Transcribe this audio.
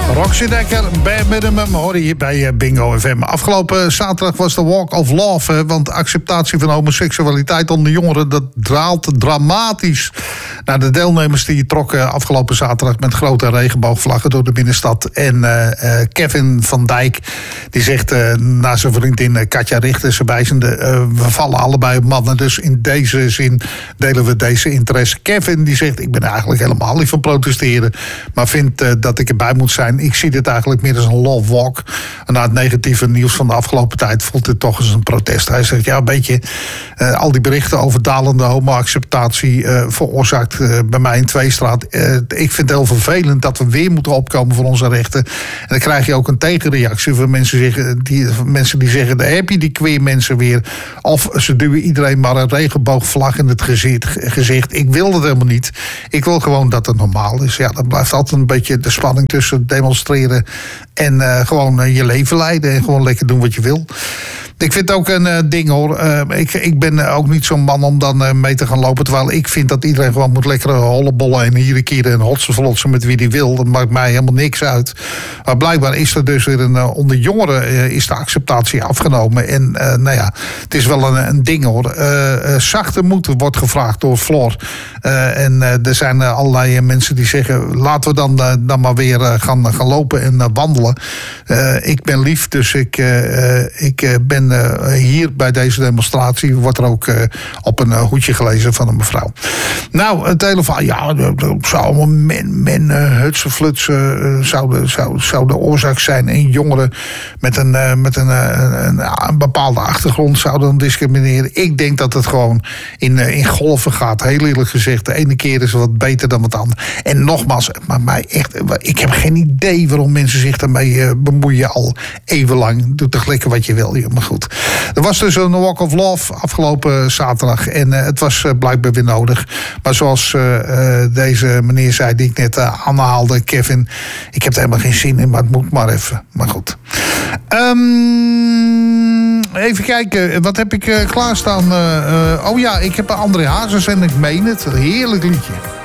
Roxy Dekker, Bare Minimum, hoor je hier bij Bingo FM. Afgelopen zaterdag was de Walk of Love, want acceptatie van homoseksualiteit onder jongeren, dat draalt dramatisch. Nou, de deelnemers die trokken afgelopen zaterdag met grote regenboogvlaggen door de binnenstad. En Kevin van Dijk, die zegt naar zijn vriendin Katja Richter, wijzende, we vallen allebei op mannen, dus in deze zin delen we deze interesse. Kevin die zegt, ik ben eigenlijk helemaal niet van protesteren, maar vind dat ik erbij moet zijn. Ik zie dit eigenlijk meer als een love walk. En na het negatieve nieuws van de afgelopen tijd voelt het toch als een protest. Hij zegt, ja, een beetje al die berichten over dalende homo-acceptatie veroorzaakt bij mij in Tweestraat. Ik vind het heel vervelend dat we weer moeten opkomen voor onze rechten. En dan krijg je ook een tegenreactie van mensen die zeggen, daar heb je die queer mensen weer. Of ze duwen iedereen maar een regenboogvlag in het gezicht. Ik wil dat helemaal niet. Ik wil gewoon dat het normaal is. Ja, dat blijft altijd een beetje de spanning tussen demonstreren en gewoon je leven leiden en gewoon lekker doen wat je wil. Ik vind het ook een ding, hoor. Ik ben ook niet zo'n man om dan mee te gaan lopen. Terwijl ik vind dat iedereen gewoon moet lekker hollebollen en hierenkieren en hotsen met wie die wil. Dat maakt mij helemaal niks uit. Maar blijkbaar is er dus weer onder jongeren is de acceptatie afgenomen. En nou ja, het is wel een ding, hoor. Zachte moed wordt gevraagd door Floor. En er zijn allerlei mensen die zeggen, laten we dan maar weer gaan lopen en wandelen. Ik ben lief, dus ik ben hier bij deze demonstratie wordt er ook op een hoedje gelezen van een mevrouw. Nou, het telefoon, ja, dat zou allemaal hutsenflutsen zou de oorzaak zijn. En jongeren met een bepaalde achtergrond zouden dan discrimineren. Ik denk dat het gewoon in golven gaat. Heel eerlijk gezegd, de ene keer is het wat beter dan wat andere. En nogmaals, maar mij echt, ik heb geen idee waarom mensen zich daarmee bemoeien al eeuwenlang. Doe toch lekker wat je wil, maar goed. Er was dus een Walk of Love afgelopen zaterdag. En het was blijkbaar weer nodig. Maar zoals deze meneer zei, die ik net aanhaalde, Kevin, ik heb er helemaal geen zin in, maar het moet maar even. Maar goed. Even kijken, wat heb ik klaarstaan? Oh ja, ik heb André Hazes en ik meen het. Heerlijk liedje.